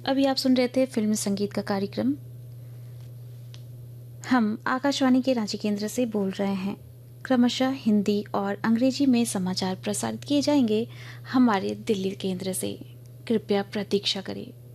अभी आप सुन रहे थे फिल्म संगीत का कार्यक्रम। हम आकाशवाणी के रांची केंद्र से बोल रहे हैं। क्रमशः हिंदी और अंग्रेजी में समाचार प्रसारित किए जाएंगे हमारे दिल्ली केंद्र से। कृपया प्रतीक्षा करें।